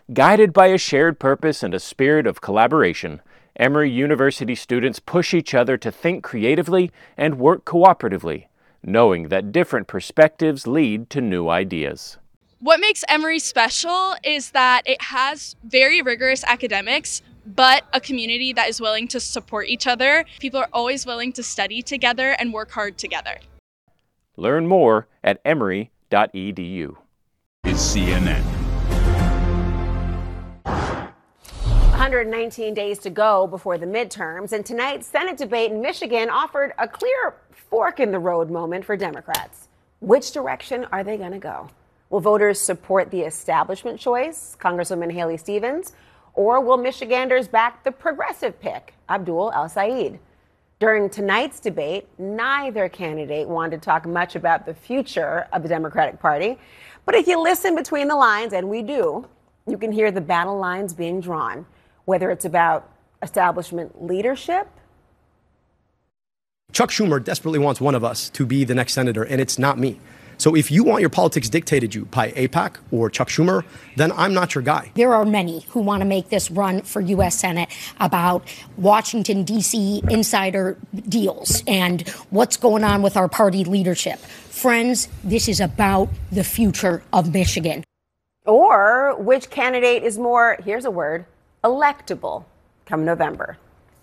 Guided by a shared purpose and a spirit of collaboration, Emory University students push each other to think creatively and work cooperatively, knowing that different perspectives lead to new ideas. What makes Emory special is that it has very rigorous academics, but a community that is willing to support each other. People are always willing to study together and work hard together. Learn more at emory.edu. Is CNN. 119 days to go before the midterms, and tonight's Senate debate in Michigan offered a clear fork in the road moment for Democrats. Which direction are they going to go? Will voters support the establishment choice, Congresswoman Haley Stevens, or will Michiganders back the progressive pick, Abdul El-Sayed? During tonight's debate, neither candidate wanted to talk much about the future of the Democratic Party. But if you listen between the lines, and we do, you can hear the battle lines being drawn, whether it's about establishment leadership. Chuck Schumer desperately wants one of us to be the next senator, and it's not me. So if you want your politics dictated you by AIPAC or Chuck Schumer, then I'm not your guy. There are many who want to make this run for U.S. Senate about Washington, D.C. insider deals and what's going on with our party leadership. Friends, this is about the future of Michigan. Or which candidate is more, here's a word, electable come November.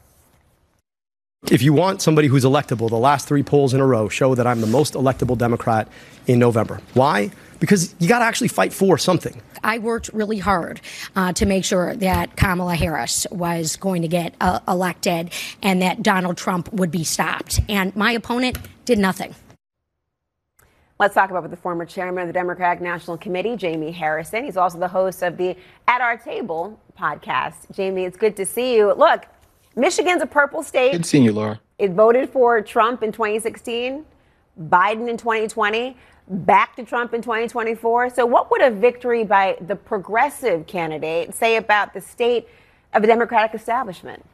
If you want somebody who's electable, the last 3 polls in a row show that I'm the most electable Democrat in November. Why? Because you got to actually fight for something. I worked really hard to make sure that Kamala Harris was going to get elected and that Donald Trump would be stopped. And my opponent did nothing. Let's talk about with the former chairman of the Democratic National Committee, Jamie Harrison. He's also the host of the At Our Table podcast. Jamie, it's good to see you. Look, Michigan's a purple state. Good seeing you, Laura. It voted for Trump in 2016, Biden in 2020, back to Trump in 2024. So what would a victory by the progressive candidate say about the state of the Democratic establishment?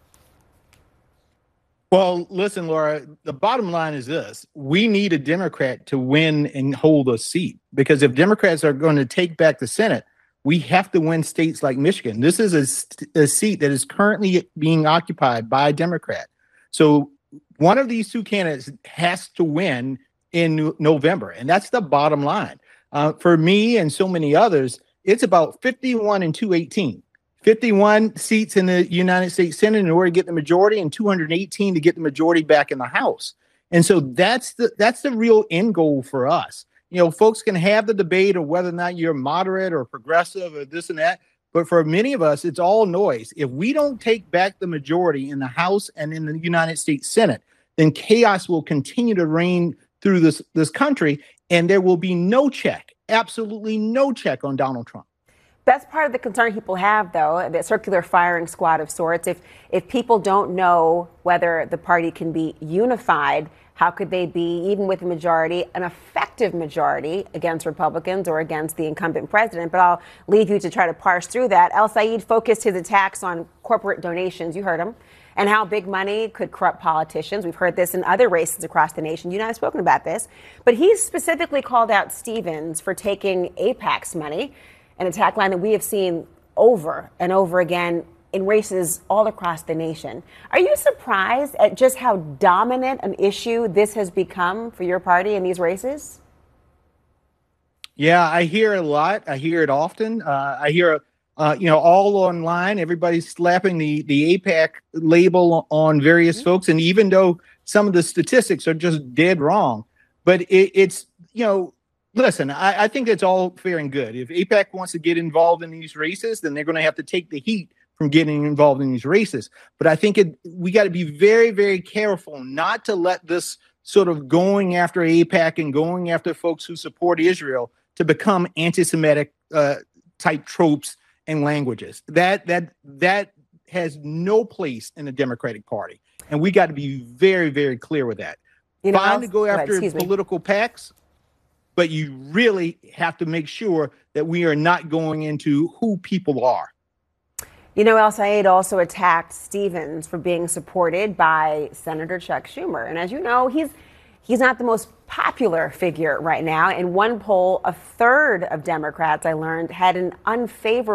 Well, listen, Laura, the bottom line is this. We need a Democrat to win and hold a seat, because if Democrats are going to take back the Senate, we have to win states like Michigan. This is a seat that is currently being occupied by a Democrat. So one of these two candidates has to win in November, and that's the bottom line. For me and so many others, it's about 51 and 218. 51 seats in the United States Senate in order to get the majority, and 218 to get the majority back in the House. And so that's the real end goal for us. You know, folks can have the debate of whether or not you're moderate or progressive or this and that. But for many of us, it's all noise. If we don't take back the majority in the House and in the United States Senate, then chaos will continue to reign through this country, and there will be no check, absolutely no check on Donald Trump. That's part of the concern people have, though, the circular firing squad of sorts. If people don't know whether the party can be unified, how could they be, even with a majority, an effective majority against Republicans or against the incumbent president? But I'll leave you to try to parse through that. El-Sayed focused his attacks on corporate donations, you heard him, and how big money could corrupt politicians. We've heard this in other races across the nation. You and I have spoken about this. But he specifically called out Stevens for taking AIPAC's money, an attack line that we have seen over and over again in races all across the nation. Are you surprised at just how dominant an issue this has become for your party in these races? Yeah, I hear it a lot. I hear it often. I hear, all online, everybody's slapping the AIPAC label on various folks. And even though some of the statistics are just dead wrong, but it's listen, I think it's all fair and good. If AIPAC wants to get involved in these races, then they're going to have to take the heat from getting involved in these races. But I think we got to be very, very careful not to let this sort of going after AIPAC and going after folks who support Israel to become anti-Semitic type tropes and languages. That has no place in the Democratic Party. And we got to be very, very clear with that. Fine to go after political PACs, but you really have to make sure that we are not going into who people are. You know, El-Sayed also attacked Stevens for being supported by Senator Chuck Schumer. And as you know, he's not the most popular figure right now. In one poll, a third of Democrats, I learned, had an unfavorable